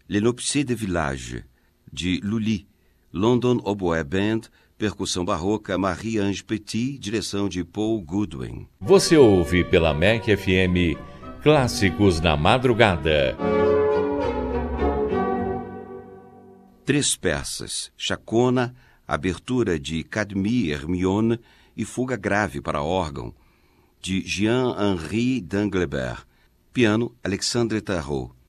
Les Nuptiés de Village, de Lully, London Oboe Band, percussão barroca Marie-Ange Petit, direção de Paul Goodwin. Você ouve pela MEC FM Clássicos na Madrugada. 3 peças, Chacona, abertura de Cadmi Hermione e fuga grave para órgão, de Jean-Henri d'Anglebert. Piano, Alexandre Tarot.